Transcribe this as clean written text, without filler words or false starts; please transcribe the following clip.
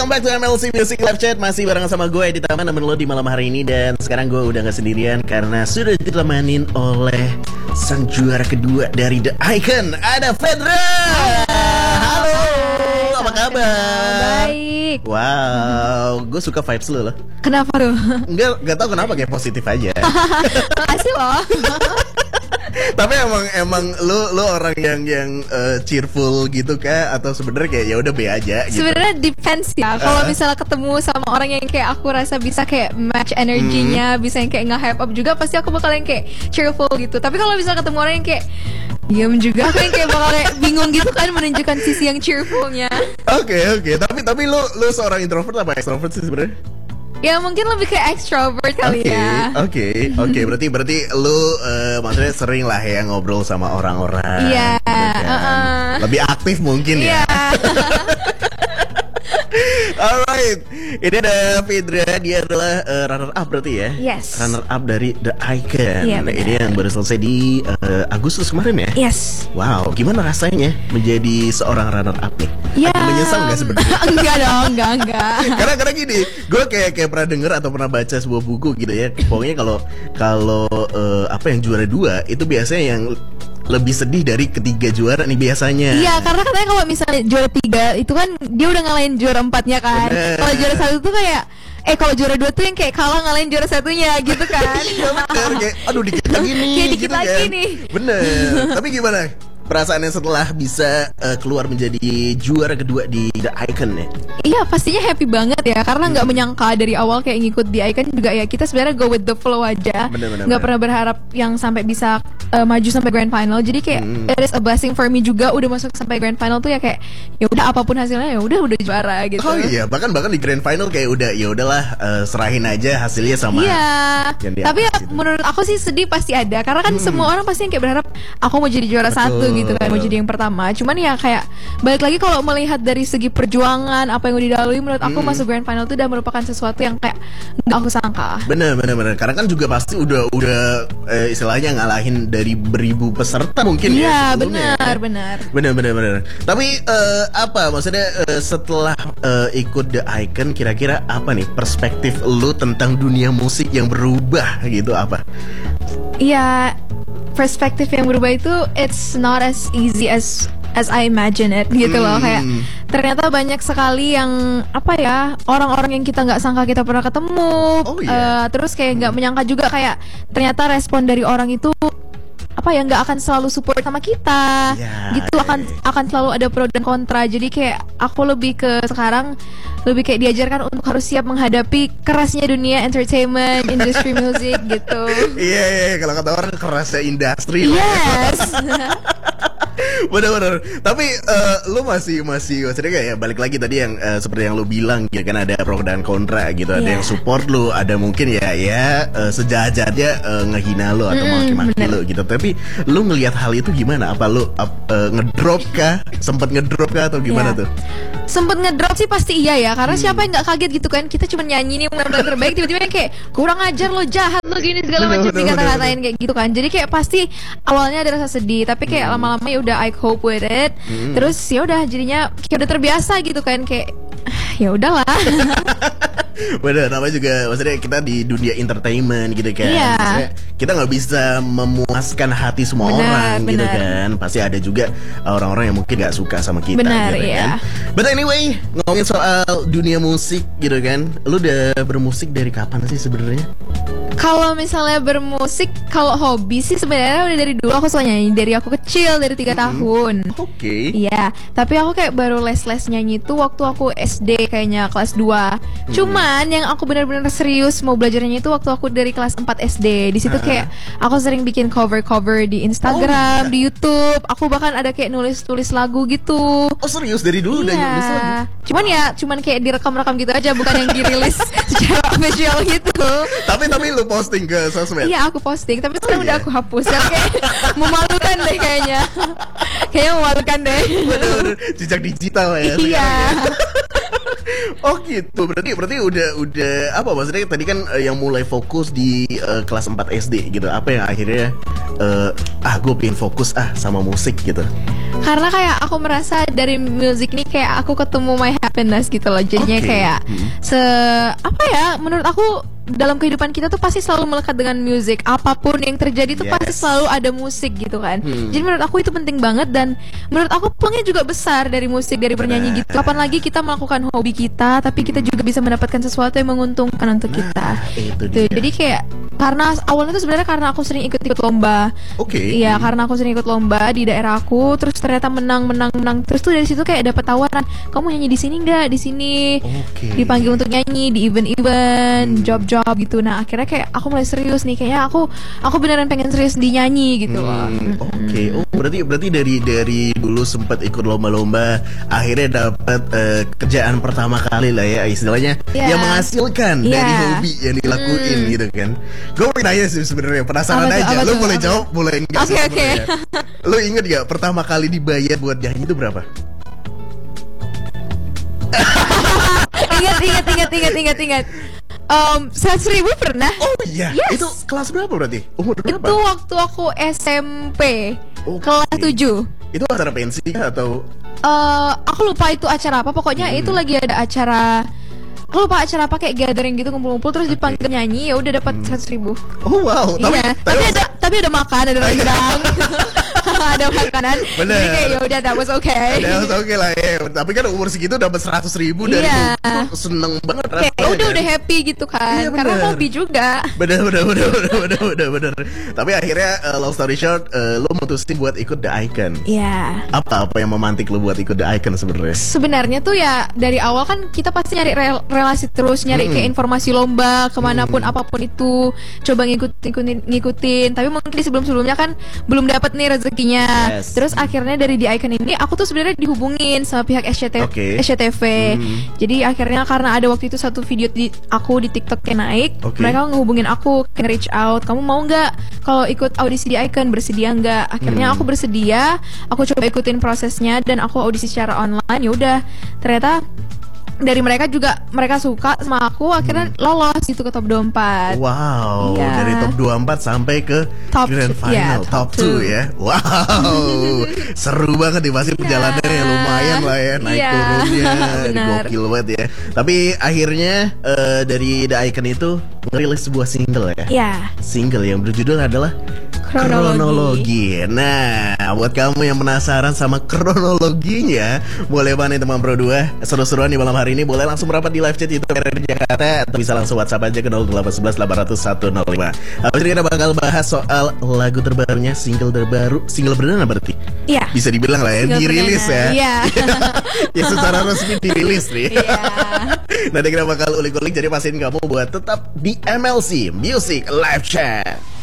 Welcome back to MLC Music Live Chat. Masih bareng sama gue di Taman nemenin lo di malam hari ini. Dan sekarang gue udah gak sendirian karena sudah ditemanin oleh sang juara kedua dari The Icon. Ada Fedra. Halo, apa kabar? Baik. Wow, gue suka vibes lo loh. Kenapa tuh? Enggak tahu kenapa, kayak positif aja. Makasih loh. Tapi emang lu orang yang cheerful gitu kah, atau sebenarnya kayak ya udah be aja gitu? Sebenarnya depends ya. Kalau misalnya ketemu sama orang yang kayak aku rasa bisa kayak match energinya, bisa yang kayak nge-hype up juga, pasti aku bakal yang kayak cheerful gitu. Tapi kalau misalnya ketemu orang yang kayak diam juga, aku yang kayak bakal kayak bingung gitu kan, menunjukkan sisi yang cheerfulnya. Oke. Tapi lu seorang introvert apa extrovert sih sebenarnya? Ya mungkin lebih ke extrovert kali ya. Oke. Berarti lu maksudnya sering lah ya ngobrol sama orang-orang. Iya. Gitu kan. Lebih aktif mungkin ya. Alright, ini ada Fedra, dia adalah runner up berarti ya? Yes. Runner up dari The Icon. Iya, Ini yang baru selesai di Agustus kemarin ya? Yes. Wow, gimana rasanya menjadi seorang runner up nih? Ya. Agak menyesal nggak sebenarnya? Enggak dong, enggak. Karena gini, gue kayak pernah dengar atau pernah baca sebuah buku gitu ya. Pokoknya kalau apa yang juara 2 itu biasanya yang lebih sedih dari ketiga juara nih biasanya. Iya, karena katanya kalau misalnya juara 3 itu kan dia udah ngalahin juara 4-nya kan. Kalau juara 1 tuh kayak kalau juara 2 tuh yang kayak kalah ngalahin juara 1-nya gitu kan. Iya bener, kayak aduh dikit lagi nih. Kayak dikit gitu lagi kan. nih. Bener. Tapi gimana perasaannya setelah bisa keluar menjadi juara kedua di The Icon ya? Iya, pastinya happy banget ya, karena nggak menyangka dari awal kayak ngikut The Icon juga ya, kita sebenarnya go with the flow aja. Nggak pernah berharap yang sampai bisa maju sampai grand final. Jadi kayak it is a blessing for me juga, udah masuk sampai grand final tuh ya kayak ya udah apapun hasilnya ya udah juara gitu. Oh iya, bahkan di grand final kayak udah ya udahlah serahin aja hasilnya sama. Iya. Tapi ya, gitu. menurut aku sih sedih pasti ada, karena kan semua orang pasti yang kayak berharap aku mau jadi juara satu gitu kan, mau jadi yang pertama. Cuman ya kayak balik lagi kalau melihat dari segi perjuangan apa yang udah dilalui, menurut aku masuk grand final itu udah merupakan sesuatu yang kayak nggak aku sangka. Bener. Karena kan juga pasti udah istilahnya ngalahin dari beribu peserta mungkin ya. Iya, benar. Bener. Tapi apa maksudnya setelah ikut The Icon, kira-kira apa nih perspektif lu tentang dunia musik yang berubah gitu apa? Iya, perspektif yang berubah itu it's not as easy as I imagine it gitu loh. Kayak ternyata banyak sekali yang orang-orang yang kita nggak sangka kita pernah ketemu. Terus kayak nggak menyangka juga kayak ternyata respon dari orang itu nggak akan selalu support sama kita gitu. Akan selalu ada pro dan kontra. Jadi kayak aku sekarang lebih kayak diajarkan untuk harus siap menghadapi kerasnya dunia entertainment, industri musik gitu. Iya, kalau kata orang kerasnya industri. Yes. Bener. Tapi lu masih maksudnya kayak balik lagi tadi yang seperti yang lu bilang ya kan, ada pro dan kontra gitu. Ada yang support lu, ada mungkin ya sejajarnya ngehina lu atau maki-maki lu gitu. Tapi lu ngelihat hal itu gimana? Apa lu ngedrop kah? Sempet ngedrop kah atau gimana tuh? Sempet ngedrop sih pasti iya ya, karena siapa yang nggak kaget gitu kan. Kita cuma nyanyi nih penampilan terbaik, tiba-tiba yang kayak kurang ajar lo, jahat lo, gini segala macam dikata-katain kayak gitu kan. Jadi kayak pasti awalnya ada rasa sedih, tapi kayak lama-lama ya udah I cope with it. Terus ya udah jadinya kayak udah terbiasa gitu kan, kayak ya udahlah. Bener, namanya juga maksudnya kita di dunia entertainment gitu kan. Maksudnya kita nggak bisa memuaskan hati semua orang gitu kan. Pasti ada juga orang-orang yang mungkin nggak suka sama kita gitu kan. But anyway, ngomongin soal dunia musik gitu kan, lu udah bermusik dari kapan sih sebenarnya? Kalau misalnya bermusik, kalau hobi sih sebenarnya udah dari dulu aku suka nyanyi, dari aku kecil, dari 3 tahun. Oke. Iya, tapi aku kayak baru les-les nyanyi itu waktu aku SD, kayaknya kelas 2. Cuman yang aku benar-benar serius mau belajar nyanyi itu waktu aku dari kelas 4 SD. Di situ kayak aku sering bikin cover-cover di Instagram, di YouTube. Aku bahkan ada kayak nulis-tulis lagu gitu. Oh serius, dari dulu udah nulis lagu? Cuman kayak direkam-rekam gitu aja, bukan yang dirilis secara official gitu. Tapi lu posting ke sosmed? Iya, aku posting, tapi sekarang udah aku hapus. Kan kayak memalukan deh kayaknya. Kayaknya memalukan deh. Bener, jejak digital ya. Iya. Oh gitu, berarti udah apa maksudnya tadi kan yang mulai fokus di kelas 4 SD gitu. Apa yang akhirnya gue pengen fokus sama musik gitu? Karena kayak aku merasa dari musik ini kayak aku ketemu my happiness gitu loh. Jadinya kayak apa ya, menurut aku dalam kehidupan kita tuh pasti selalu melekat dengan musik. Apapun yang terjadi tuh pasti selalu ada musik gitu kan. Jadi menurut aku itu penting banget. Dan menurut aku peluangnya juga besar dari musik, dari bernyanyi gitu. Kapan lagi kita melakukan hobi kita, tapi kita juga bisa mendapatkan sesuatu yang menguntungkan untuk kita. Tuh, jadi kayak karena awalnya tuh sebenarnya karena aku sering ikut lomba. Iya, karena aku sering ikut lomba di daerah aku. Terus ternyata menang. Terus tuh dari situ kayak dapat tawaran, kamu nyanyi di sini nggak? Di sini. Dipanggil untuk nyanyi di event-event, job gitu. Nah akhirnya kayak aku mulai serius nih, kayaknya aku beneran pengen serius di nyanyi gitu loh. Berarti dari dulu sempat ikut lomba-lomba, akhirnya dapat kerjaan pertama kali lah ya istilahnya, yang menghasilkan dari hobi yang dilakuin gitu kan. Gue pengen nanya sih sebenarnya, penasaran aja. Lo boleh jawab, boleh enggak? Oke. Lo inget gak pertama kali dibayar buat nyanyi itu berapa? Ingat. 100.000 pernah. Oh iya. Yes. Itu kelas berapa berarti? Umur berapa? Itu waktu aku SMP, kelas 7. Itu acara pensi atau? Aku lupa itu acara apa. Pokoknya itu lagi ada acara. Aku lupa acara apa, kayak gathering gitu, kumpul-kumpul terus dipanggil nyanyi, ya udah dapat 100.000. Oh wow. Tapi ada makan, ada rendang. Ada makanan. Bener. Jadi kayak ya udah, that was okay. That was okay lah ya. Tapi kan umur segitu dapat 100.000 dari itu seneng banget rasanya. Kayak udah happy gitu kan. Karena hobi juga. Bener. Tapi akhirnya long story short, lo mutusin buat ikut The Icon. Iya. Apa yang memantik lo buat ikut The Icon sebenarnya? Sebenarnya tuh ya dari awal kan kita pasti nyari relasi terus, nyari kayak informasi lomba kemanapun apapun itu, coba ngikutin. Tapi mungkin di sebelumnya kan belum dapat nih rezekinya. Terus akhirnya dari The Icon ini aku tuh sebenarnya dihubungin sama pihak SCTV. Jadi akhirnya karena ada waktu itu satu video aku di TikTok yang naik, mereka ngehubungin aku, kayak reach out, kamu mau nggak kalau ikut audisi The Icon, bersedia nggak? Akhirnya aku bersedia, aku coba ikutin prosesnya dan aku audisi secara online. Ya udah, ternyata dari mereka suka sama aku, akhirnya lolos gitu ke top 24. Wow, dari top 24 sampai ke grand final, top 2 ya. Wow, seru banget nih, pasti perjalanannya lumayan lah ya, naik turunnya, gokil banget ya. Tapi akhirnya dari The Icon itu ngerilis sebuah single ya. Single yang berjudul adalah Kronologi. Nah, buat kamu yang penasaran sama kronologinya, boleh banget teman Pro 2 seru-seruan di malam hari ini, boleh langsung merapat di live chat YouTube RRI Jakarta, atau bisa langsung WhatsApp aja ke 0811 800 105. Habis ini kita bakal bahas soal lagu terbarunya, single perdana berarti. Iya. Bisa dibilang lah ya, dirilis ya. Iya. Ya secara resmi dirilis nih. Iya. Nanti kita bakal ulik-ulik, jadi pastiin kamu buat tetap di MLC Music Live Chat.